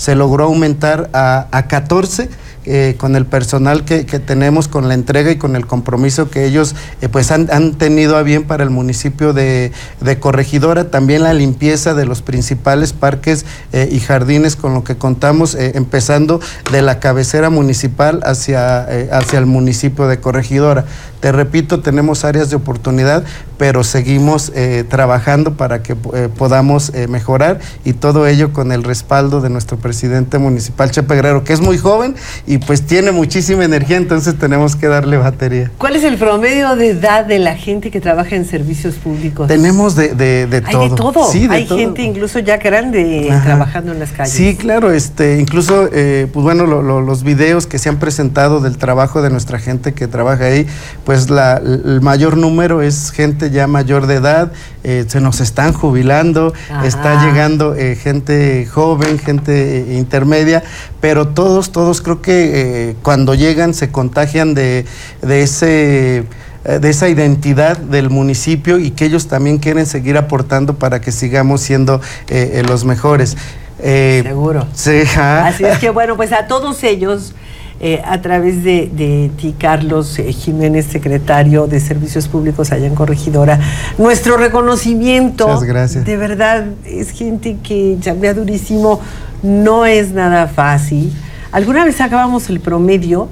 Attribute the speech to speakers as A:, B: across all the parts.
A: se logró aumentar a 14, con el personal que tenemos, con la entrega y con el compromiso que ellos pues han tenido a bien para el municipio de Corregidora. También la limpieza de los principales parques y jardines con lo que contamos, empezando de la cabecera municipal hacia el municipio de Corregidora. Te repito, tenemos áreas de oportunidad, pero seguimos trabajando para que podamos mejorar, y todo ello con el respaldo de nuestro presidente municipal, Chepe Guerrero, que es muy joven y pues tiene muchísima energía, entonces tenemos que darle batería.
B: ¿Cuál es el promedio de edad de la gente que trabaja en servicios públicos?
A: Tenemos de todo.
B: Hay de todo.
A: Sí,
B: hay todo. Gente incluso ya grande trabajando en las calles.
A: Sí, claro, incluso pues bueno, los videos que se han presentado del trabajo de nuestra gente que trabaja ahí, pues el mayor número es gente ya mayor de edad, se nos están jubilando, está llegando gente joven, gente intermedia, pero todos creo que cuando llegan se contagian de esa identidad del municipio, y que ellos también quieren seguir aportando para que sigamos siendo los mejores.
B: Seguro.
A: Sí,
B: así es que bueno, pues a todos ellos, a través de ti, Carlos Jiménez, secretario de Servicios Públicos allá en Corregidora, nuestro reconocimiento.
A: Muchas gracias.
B: De verdad, es gente que chambea durísimo, no es nada fácil. Alguna vez sacábamos el promedio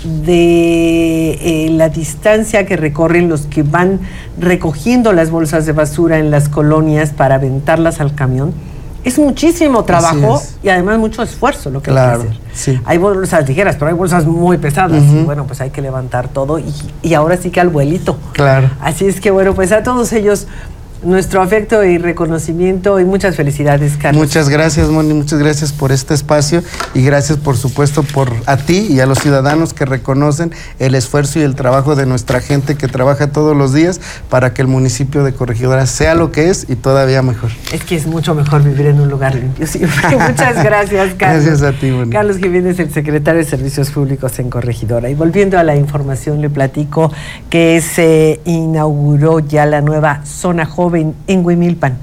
B: de la distancia que recorren los que van recogiendo las bolsas de basura en las colonias para aventarlas al camión. Es muchísimo trabajo y además mucho esfuerzo lo que hay que hacer.
A: Sí.
B: Hay bolsas ligeras, pero hay bolsas muy pesadas. Y bueno, pues hay que levantar todo y ahora sí que al vuelito.
A: Claro.
B: Así es que bueno, pues a todos ellos nuestro afecto y reconocimiento y muchas felicidades, Carlos.
A: Muchas gracias, Moni, muchas gracias por este espacio, y gracias por supuesto a ti y a los ciudadanos que reconocen el esfuerzo y el trabajo de nuestra gente que trabaja todos los días para que el municipio de Corregidora sea lo que es y todavía mejor.
B: Es que es mucho mejor vivir en un lugar limpio siempre. Muchas gracias, Carlos.
A: Gracias a ti, Moni.
B: Carlos Jiménez, el secretario de Servicios Públicos en Corregidora. Y volviendo a la información, le platico que se inauguró ya la nueva zona joven en Huimilpan.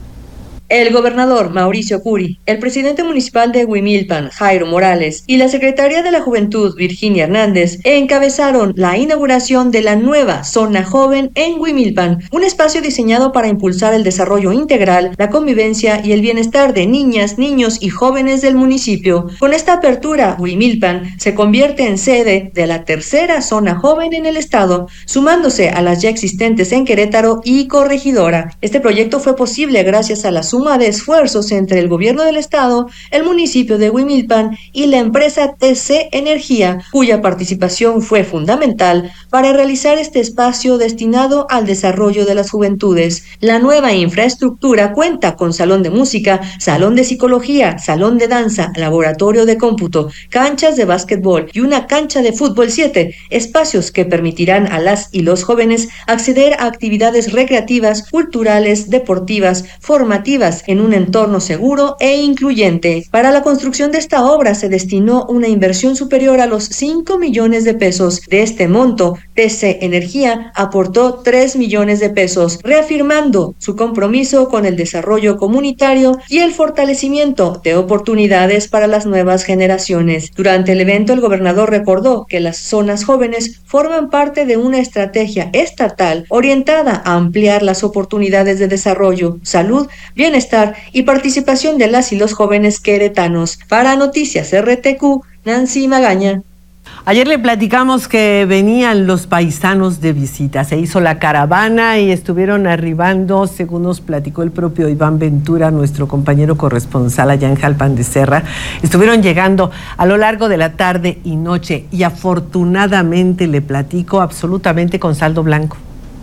C: El gobernador Mauricio Curi, el presidente municipal de Huimilpan, Jairo Morales, y la secretaria de la Juventud, Virginia Hernández, encabezaron la inauguración de la nueva Zona Joven en Huimilpan, un espacio diseñado para impulsar el desarrollo integral, la convivencia y el bienestar de niñas, niños y jóvenes del municipio. Con esta apertura, Huimilpan se convierte en sede de la tercera Zona Joven en el estado, sumándose a las ya existentes en Querétaro y Corregidora. Este proyecto fue posible gracias a la suma de esfuerzos entre el gobierno del estado, el municipio de Huimilpan y la empresa TC Energía, cuya participación fue fundamental para realizar este espacio destinado al desarrollo de las juventudes. La nueva infraestructura cuenta con salón de música, salón de psicología, salón de danza, laboratorio de cómputo, canchas de básquetbol y una cancha de fútbol 7, espacios que permitirán a las y los jóvenes acceder a actividades recreativas, culturales, deportivas, formativas, en un entorno seguro e incluyente. Para la construcción de esta obra se destinó una inversión superior a los 5 millones de pesos. De este monto, TC Energía aportó 3 millones de pesos, reafirmando su compromiso con el desarrollo comunitario y el fortalecimiento de oportunidades para las nuevas generaciones. Durante el evento, el gobernador recordó que las zonas jóvenes forman parte de una estrategia estatal orientada a ampliar las oportunidades de desarrollo, salud, bienestar y participación de las y los jóvenes queretanos. Para Noticias RTQ, Nancy Magaña.
B: Ayer le platicamos que venían los paisanos de visita, se hizo la caravana y estuvieron arribando, según nos platicó el propio Iván Ventura, nuestro compañero corresponsal allá en Jalpan de Serra, estuvieron llegando a lo largo de la tarde y noche, y afortunadamente le platico absolutamente con saldo blanco.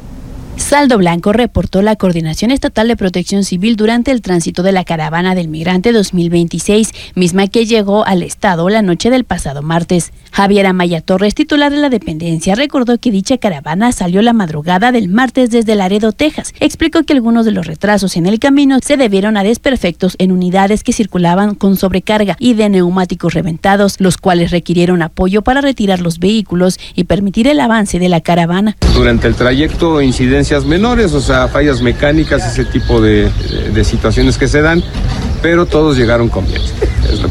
D: Saldo blanco, reportó la Coordinación Estatal de Protección Civil durante el tránsito de la Caravana del Migrante 2026, misma que llegó al estado la noche del pasado martes. Javier Amaya Torres, titular de la dependencia, recordó que dicha caravana salió la madrugada del martes desde Laredo, Texas. Explicó que algunos de los retrasos en el camino se debieron a desperfectos en unidades que circulaban con sobrecarga y de neumáticos reventados, los cuales requirieron apoyo para retirar los vehículos y permitir el avance de la caravana.
E: Durante el trayecto, incidencias menores, o sea, fallas mecánicas, ese tipo de situaciones que se dan, pero todos llegaron con bien. Es lo